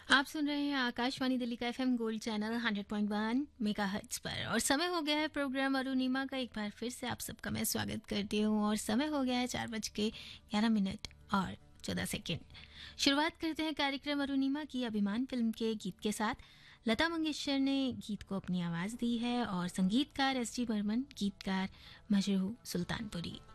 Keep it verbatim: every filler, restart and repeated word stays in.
आप सुन रहे हैं आकाशवाणी दिल्ली का FM gold channel hundred point one megahertz पर और समय हो गया है प्रोग्राम अरुणिमा का। एक बार फिर से आप सबका मैं स्वागत करती हूँ और समय हो गया है चार बज के ग्यारह मिनट और चौदह सेकेंड। शुरुआत करते हैं कार्यक्रम अरुणिमा की अभिमान फिल्म के गीत के साथ। लता मंगेशकर ने गीत को अपनी आवाज़ दी है और संगीतकार एस डी बर्मन, गीतकार मजरूह सुल्तानपुरी।